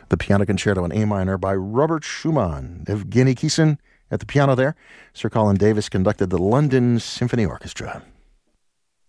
the Piano Concerto in A minor by Robert Schumann. Evgeny Kissin at the piano there. Sir Colin Davis conducted the London Symphony Orchestra.